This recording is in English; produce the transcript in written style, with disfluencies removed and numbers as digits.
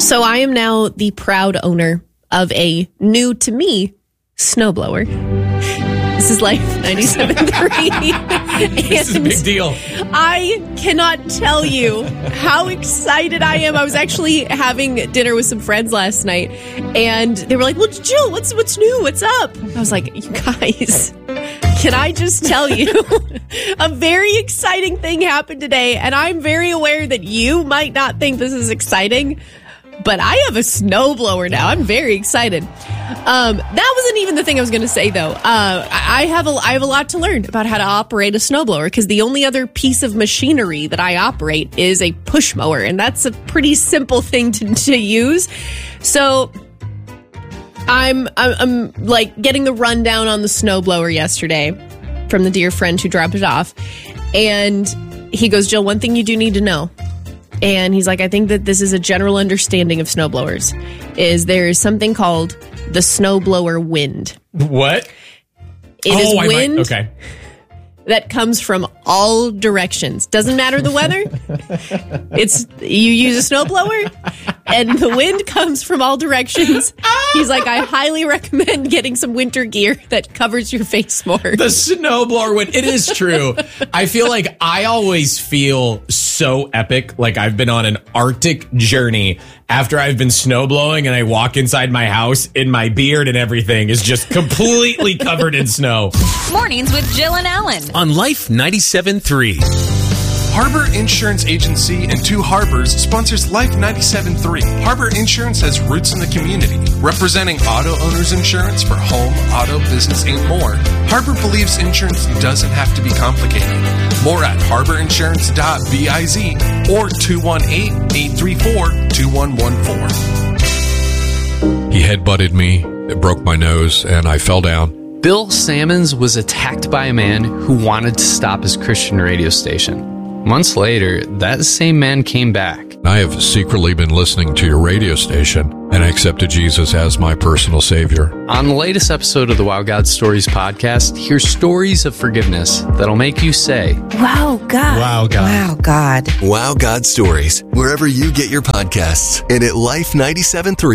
So I am now the proud owner of a new to me snowblower. This is Life 97.3. This is a big deal. I cannot tell you how excited I am. I was actually having dinner with some friends last night, and they were like, "Well, Jill, what's new? What's up?" I was like, "You guys, can I just tell you a very exciting thing happened today?" And I'm very aware that you might not think this is exciting, but I have a snowblower now. I'm very excited. That wasn't even the thing I was going to say, though. I have a lot to learn about how to operate a snowblower, because the only other piece of machinery that I operate is a push mower, and that's a pretty simple thing to use. So I'm like getting the rundown on the snowblower yesterday from the dear friend who dropped it off, and he goes, "Jill, one thing you do need to know." And he's like, "I think that this is a general understanding of snowblowers, is there is something called the snowblower wind." What? It is wind that comes from all directions. Doesn't matter the weather. You use a snowblower, and the wind comes from all directions. He's like, "I highly recommend getting some winter gear that covers your face more." The snowblower wind. It is true. I feel like I always feel so epic, like I've been on an Arctic journey after I've been snowblowing, and I walk inside my house and my beard and everything is just completely covered in snow. Mornings with Jill and Alan on Life 97.3. Harbor Insurance Agency in Two Harbors sponsors Life 97.3. Harbor Insurance has roots in the community, representing auto owners insurance for home, auto, business, and more. Harbor believes insurance doesn't have to be complicated. More at harborinsurance.biz or 218-834-2114. He headbutted me, it broke my nose, and I fell down. Bill Sammons was attacked by a man who wanted to stop his Christian radio station. Months later, that same man came back. I have secretly been listening to your radio station, and I accepted Jesus as my personal Savior. On the latest episode of the Wow God Stories podcast, hear stories of forgiveness that'll make you say, "Wow, God. Wow, God. Wow, God." Wow God Stories, wherever you get your podcasts, and at Life 97.3.